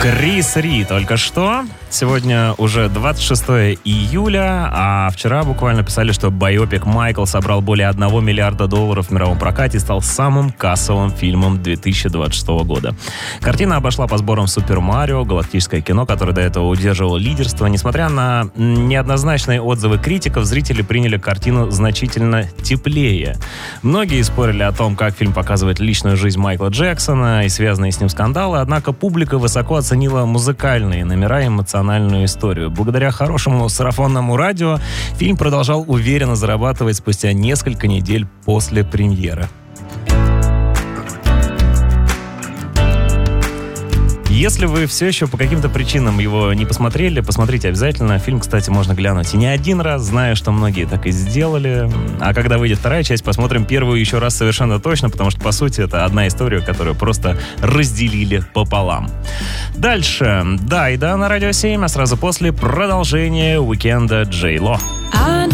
Крис Ри только что. Сегодня уже 26 июля, а вчера буквально писали, что байопик «Майкл» собрал более $1 миллиарда в мировом прокате и стал самым кассовым фильмом 2026 года. Картина обошла по сборам «Супер Марио», галактическое кино, которое до этого удерживало лидерство. Несмотря на неоднозначные отзывы критиков, зрители приняли картину значительно теплее. Многие спорили о том, как фильм показывает личную жизнь Майкла Джексона и связанные с ним скандалы, однако публика высоко оценила музыкальные номера и эмоциональную историю. Благодаря хорошему сарафанному радио фильм продолжал уверенно зарабатывать спустя несколько недель после премьеры. Если вы все еще по каким-то причинам его не посмотрели, посмотрите обязательно. Фильм, кстати, можно глянуть и не один раз. Знаю, что многие так и сделали. А когда выйдет вторая часть, посмотрим первую еще раз совершенно точно, потому что, по сути, это одна история, которую просто разделили пополам. Дальше. Да, и да, на Радио 7, а сразу после продолжение уикенда Джей Ло.